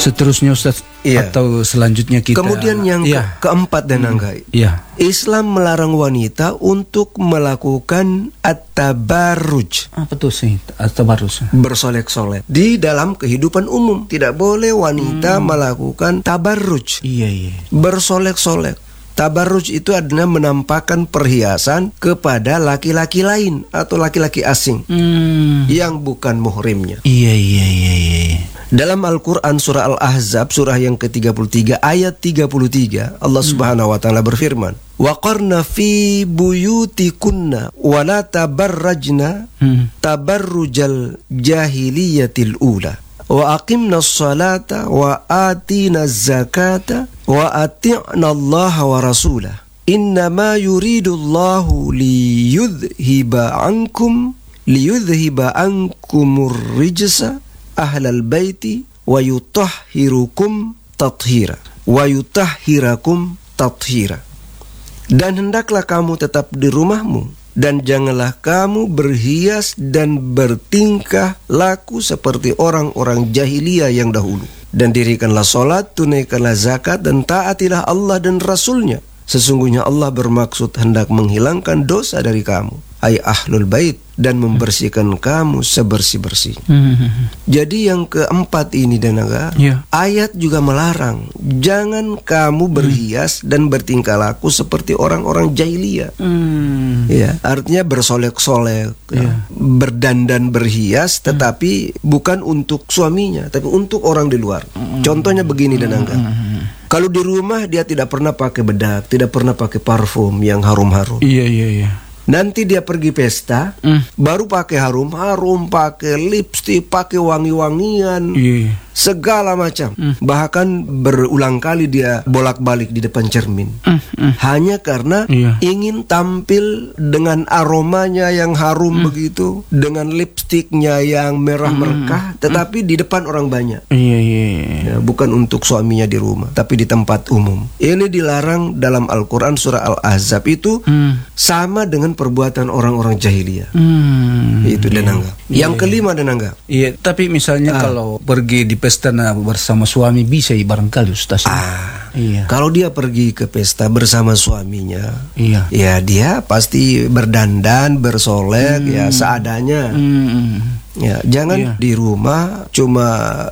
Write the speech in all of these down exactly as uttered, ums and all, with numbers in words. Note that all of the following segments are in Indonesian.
seterusnya Ustaz, iya. Atau selanjutnya kita. Kemudian yang iya. ke- keempat dan hmm. angga, iya. Islam melarang wanita untuk melakukan at-tabarruj. Apa tuh sih at-tabarruj? Bersolek-solek di dalam kehidupan umum. Tidak boleh wanita hmm. melakukan tabarruj. Iya, iya. Bersolek-solek. Tabarruj itu adalah menampakkan perhiasan kepada laki-laki lain atau laki-laki asing hmm. yang bukan muhrimnya. Iya, iya, iya, iya. Dalam Al-Quran surah Al-Ahzab surah yang ke tiga puluh tiga ayat tiga puluh tiga Allah hmm. subhanahu wa ta'ala berfirman, waqarna fi buyutikunna wa la tabarrajna hmm. tabarrujal jahiliyatil ula wa aqimna as-salata wa atina az-zakata wa ati'na Allah wa rasulah innama yuridu Allahu liyudhiba ankum liyudhiba ankumur rijsa ahlal baiti wa yutahhirukum tathira wa yutahhirakum tathira. Dan hendaklah kamu tetap di rumahmu, dan janganlah kamu berhias dan bertingkah laku seperti orang-orang jahiliyah yang dahulu. Dan dirikanlah solat, tunaikanlah zakat, dan taatilah Allah dan Rasulnya. Sesungguhnya Allah bermaksud hendak menghilangkan dosa dari kamu, ay ahlul bait, dan membersihkan kamu sebersih-bersih. Hmm. Jadi yang keempat ini Danaga, yeah. ayat juga melarang jangan kamu berhias hmm. dan bertingkah laku seperti orang-orang jahiliyah. Hmm. Ya, artinya bersolek-solek, yeah. berdandan berhias, tetapi hmm. bukan untuk suaminya, tapi untuk orang di luar. Hmm. Contohnya begini Danaga. Hmm. Kalau di rumah dia tidak pernah pakai bedak, tidak pernah pakai parfum yang harum-harum. Iya, iya, iya. Nanti dia pergi pesta, mm. baru pakai harum-harum, pakai lipstik, pakai wangi-wangian, yeah. segala macam. Mm. Bahkan berulang kali dia bolak-balik di depan cermin, mm. Mm. hanya karena yeah. ingin tampil dengan aromanya yang harum mm. begitu, dengan lipstiknya yang merah merkah, mm. tetapi mm. di depan orang banyak. Yeah, yeah, yeah. Ya, bukan untuk suaminya di rumah, tapi di tempat umum. Ini dilarang dalam Al-Quran surah Al-Ahzab itu mm. sama dengan perbuatan orang-orang jahiliyah. Hmm, itu Danangga. Iya, Yang iya. kelima Danangga. Iya, tapi misalnya ah. kalau pergi di pesta bersama suami bisa ya barangkali Ustaz. Ah, iya. Kalau dia pergi ke pesta bersama suaminya, iya. ya dia pasti berdandan, bersolek, hmm. ya seadanya. Hmm. Ya, jangan iya. di rumah cuma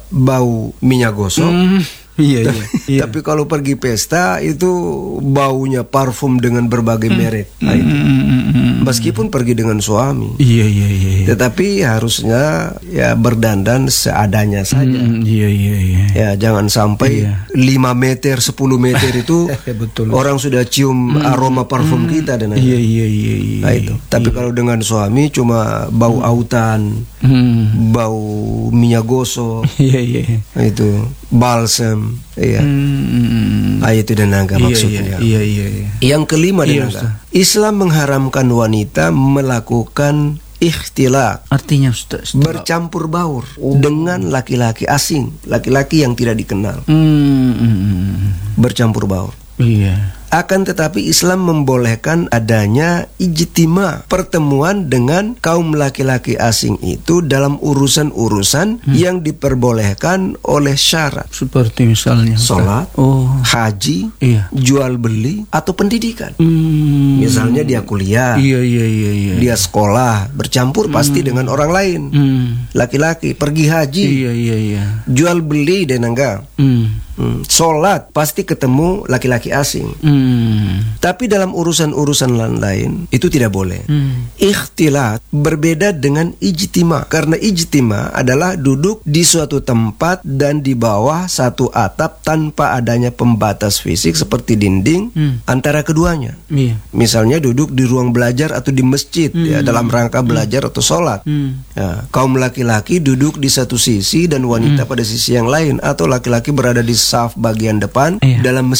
bau minyak gosok. Hmm. Iya, iya, iya. Tapi kalau pergi pesta itu baunya parfum dengan berbagai merek. Nah, itu. Meskipun pergi dengan suami. Iya, iya, iya. Tetapi harusnya ya berdandan seadanya saja. Mm, iya, iya, iya. Ya jangan sampai iya. lima meter, sepuluh meter itu betul. Orang sudah cium mm, aroma parfum mm, kita dan iya, iya, iya, iya. Nah, itu. Tapi iya. kalau dengan suami cuma bau mm. autan, mm. bau minyak gosok. Iya, iya. Nah, itu balsam. Iya. Hmm. Ah, itu Danangga iya, maksudnya. Iya, iya, iya. Yang kelima iya, Danangga. Islam mengharamkan wanita melakukan ikhtilat. Artinya Ustaz, bercampur baur oh. dengan laki-laki asing, laki-laki yang tidak dikenal. Hmm. Bercampur baur. Iya. Akan tetapi Islam membolehkan adanya ijtima, pertemuan dengan kaum laki-laki asing itu dalam urusan-urusan hmm. yang diperbolehkan oleh syarat. Seperti misalnya sholat, oh. haji, iya. jual beli, atau pendidikan. Hmm. Misalnya dia kuliah, iya, iya, iya, iya. dia sekolah, bercampur hmm. pasti dengan orang lain. Hmm. Laki-laki pergi haji, iya, iya, iya. jual beli dan enggak. Hmm. Hmm. Sholat pasti ketemu laki-laki asing. Hmm. Tapi dalam urusan-urusan lain itu tidak boleh. Hmm. Ikhtilat berbeda dengan ijtima, karena ijtima adalah duduk di suatu tempat dan di bawah satu atap tanpa adanya pembatas fisik seperti dinding hmm. antara keduanya. Yeah. Misalnya duduk di ruang belajar atau di masjid hmm. ya dalam rangka belajar hmm. atau sholat. Hmm. Ya, kaum laki-laki duduk di satu sisi dan wanita hmm. pada sisi yang lain, atau laki-laki berada di saf bagian depan iya. dalam masjid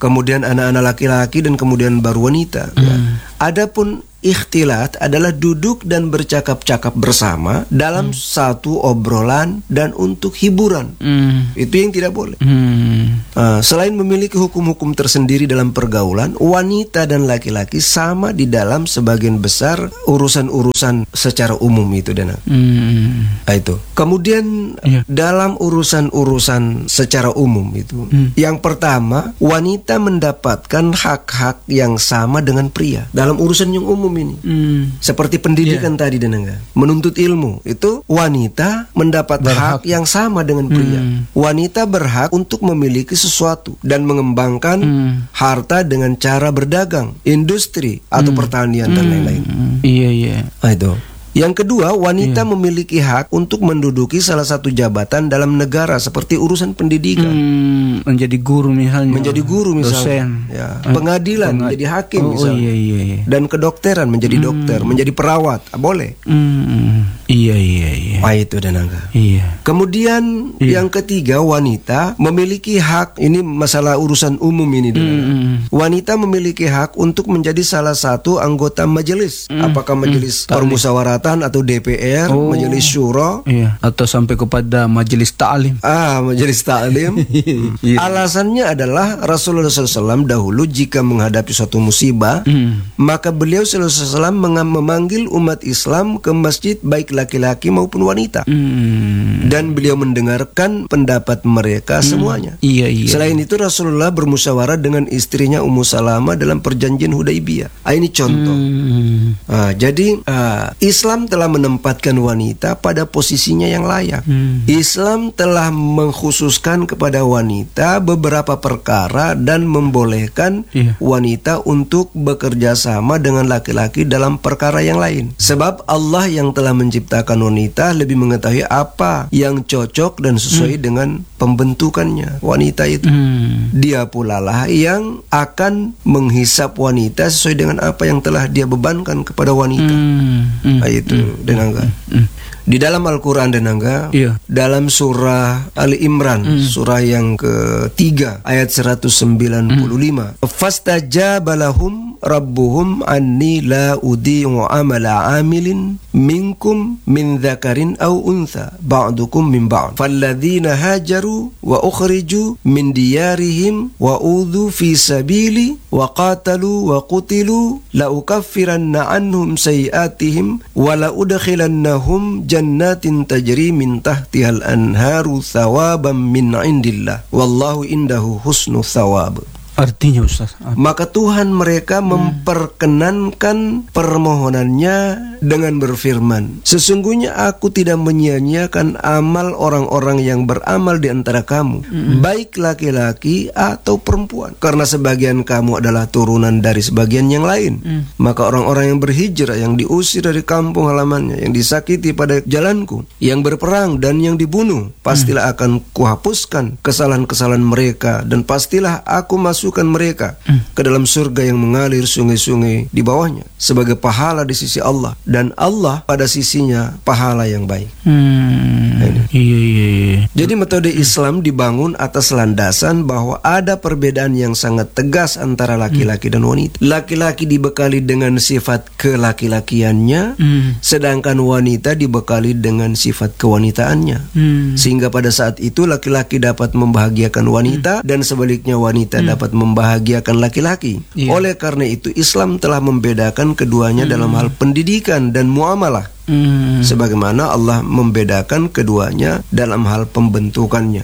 kemudian anak-anak laki-laki, dan kemudian baru wanita. Ya. Adapun ikhtilat adalah duduk dan bercakap-cakap bersama dalam hmm. satu obrolan dan untuk hiburan. hmm. Itu yang tidak boleh. hmm. uh, Selain memiliki hukum-hukum tersendiri dalam pergaulan, wanita dan laki-laki sama di dalam sebagian besar urusan-urusan secara umum itu, Dana. hmm. Nah, itu kemudian yeah. dalam urusan-urusan secara umum itu, hmm. yang pertama, wanita mendapatkan hak-hak yang sama dengan pria dalam urusan yang umum ini. Hmm. Seperti pendidikan yeah. tadi, Denanga. Menuntut ilmu itu wanita mendapat berhak hak yang sama dengan pria. Hmm. Wanita berhak untuk memiliki sesuatu dan mengembangkan hmm. harta dengan cara berdagang, industri atau hmm. pertanian dan lain-lain. Hmm. Iya iya. Nah, itu. Yang kedua, wanita yeah. memiliki hak untuk menduduki salah satu jabatan dalam negara seperti urusan pendidikan. Hmm, menjadi guru misalnya. Menjadi guru misalnya. Dosen. Ya. Pengadilan, Pengad... menjadi hakim oh, misalnya. Oh, iya, iya, iya. Dan kedokteran, menjadi hmm. dokter, menjadi perawat. Ah, boleh. Hmm. Iya, iya, iya. Ah, itu Danangga. Iya. Kemudian iya. yang ketiga, wanita memiliki hak, ini masalah urusan umum ini, Danangga. Hmm. Wanita memiliki hak untuk menjadi salah satu anggota majelis. Hmm. Apakah majelis hmm. permusyawaratan atau D P R, oh. majelis syuro, iya. atau sampai kepada majelis ta'lim. Ah, majelis ta'lim. yeah. Alasannya adalah Rasulullah shallallahu alaihi wasallam dahulu jika menghadapi suatu musibah, mm. maka beliau shallallahu alaihi wasallam memanggil umat Islam ke masjid, baik laki-laki maupun wanita, mm. dan beliau mendengarkan pendapat mereka mm. semuanya. Iya, iya. Selain itu Rasulullah bermusyawarah dengan istrinya Ummu Salamah dalam perjanjian Hudaibiyah. Ah, ini contoh. Mm. Ah, jadi ah, Islam telah menempatkan wanita pada posisinya yang layak. Hmm. Islam telah mengkhususkan kepada wanita beberapa perkara dan membolehkan yeah. wanita untuk bekerja sama dengan laki-laki dalam perkara yang lain. Sebab Allah yang telah menciptakan wanita lebih mengetahui apa yang cocok dan sesuai hmm. dengan pembentukannya wanita itu. Hmm. Dia pula lah yang akan menghisap wanita sesuai dengan apa yang telah dia bebankan kepada wanita. Hmm. Hmm. Nah, itu hmm. Denangga. Hmm. Di dalam Al-Quran, Denangga, iya. dalam surah Ali Imran, mm. surah yang ketiga ayat seratus sembilan puluh lima, mm. fastajaba lahum rabbuhum anni la udhi'u amala amilin minkum min dzakarin aw untha ba'dukum min ba'd falladzina hajaru wa ukhriju min diyarihim wa udhu fi sabili wa qatalu wa qutilu la ukaffiranna anhum sayiatihim wa la udkhilannahum jannatin tajri min tahtihal anharu thawaban min indillah wallahu indahu husnu thawab. Artinya Ustaz, maka Tuhan mereka hmm. memperkenankan permohonannya dengan berfirman, sesungguhnya aku tidak menyia-nyiakan amal orang-orang yang beramal di antara kamu, hmm. baik laki-laki atau perempuan, karena sebagian kamu adalah turunan dari sebagian yang lain. hmm. Maka orang-orang yang berhijrah, yang diusir dari kampung halamannya, yang disakiti pada jalanku, yang berperang dan yang dibunuh, pastilah hmm. akan kuhapuskan kesalahan-kesalahan mereka, dan pastilah aku masuk mereka hmm. ke dalam surga yang mengalir sungai-sungai di bawahnya sebagai pahala di sisi Allah, dan Allah pada sisinya pahala yang baik. Hmm. Nah, iya, iya, iya. Jadi metode Islam dibangun atas landasan bahwa ada perbedaan yang sangat tegas antara laki-laki hmm. dan wanita. Laki-laki dibekali dengan sifat kelaki-lakiannya, hmm. sedangkan wanita dibekali dengan sifat kewanitaannya. Hmm. Sehingga pada saat itu laki-laki dapat membahagiakan wanita hmm. dan sebaliknya wanita hmm. dapat membahagiakan laki-laki. Yeah. Oleh karena itu Islam telah membedakan keduanya hmm. dalam hal pendidikan dan muamalah. Hmm. Sebagaimana Allah membedakan keduanya dalam hal pembentukannya.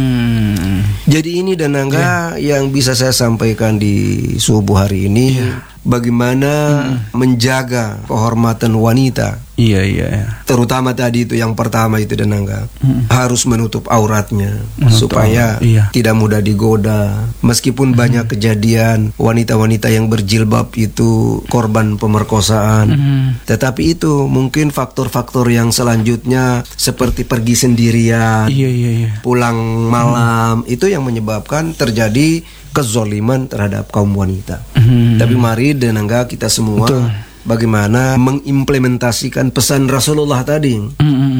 Hmm. Jadi ini Danangga yeah. yang bisa saya sampaikan di subuh hari ini. Yeah. Bagaimana hmm. menjaga kehormatan wanita. Iya, iya, iya. Terutama tadi itu yang pertama itu Danangga, hmm. harus menutup auratnya menutup supaya iya. tidak mudah digoda. Meskipun hmm. banyak kejadian wanita-wanita yang berjilbab itu korban pemerkosaan, hmm. tetapi itu mungkin faktor-faktor yang selanjutnya seperti pergi sendirian, iya, iya, iya. pulang malam, hmm. itu yang menyebabkan terjadi kezoliman terhadap kaum wanita. Hmm. Tapi mari Danangga kita semua Betul. bagaimana mengimplementasikan pesan Rasulullah tadi. Hmm.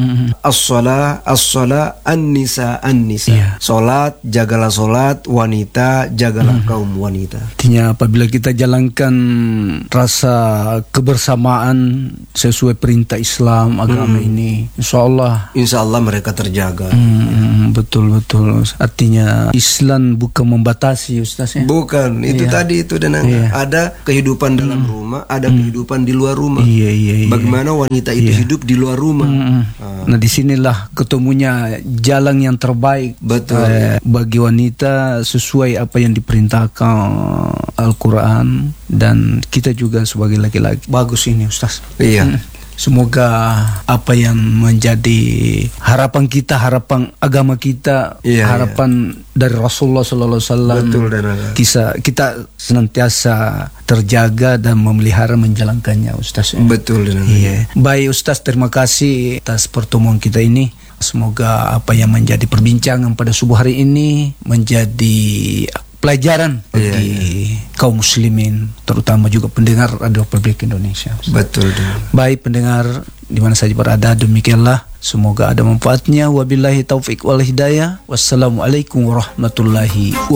as-shalah, as-shalah, an-nisa, an-nisa. Iya. Salat, jagalah salat, wanita, jagalah hmm. kaum wanita. Artinya apabila kita jalankan rasa kebersamaan sesuai perintah Islam agama hmm. ini, insya Allah insya Allah mereka terjaga. Hmm, betul betul. Artinya Islam bukan membatasi, Ustaz ya. Bukan, itu iya. tadi itu dan iya. ada kehidupan dalam hmm. rumah, ada hmm. kehidupan di luar rumah. Iya, iya, iya. Bagaimana wanita itu iya. hidup di luar rumah. Hmm. Ah. Nah disinilah ketemunya jalan yang terbaik. Betul. Eh, bagi wanita sesuai apa yang diperintahkan Al-Quran, dan kita juga sebagai laki-laki. Bagus ini Ustaz. Iya. Hmm. Semoga apa yang menjadi harapan kita, harapan agama kita, iya, harapan iya. dari Rasulullah Sallallahu Alaihi Wasallam, kita kita senantiasa terjaga dan memelihara menjalankannya, Ustaz. Betul. Iya. Baik Ustaz, terima kasih atas pertemuan kita ini. Semoga apa yang menjadi perbincangan pada subuh hari ini menjadi pelajaran bagi iya, iya. kaum muslimin, terutama juga pendengar Radio Republik Indonesia. Betul. Baik pendengar di mana saja berada, demikianlah, semoga ada manfaatnya. Wabillahi taufik wal hidayah. Wassalamualaikum warahmatullahi wabarakatuh.